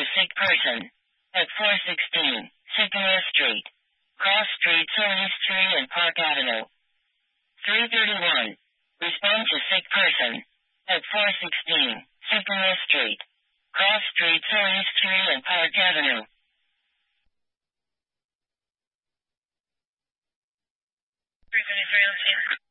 sick person. At 416, Sycamore Street. Cross Street, Solis Tree and Park Avenue. 331. Respond to sick person. At 416, Sycamore Street. Cross Street, Solis Tree and Park Avenue. Frequency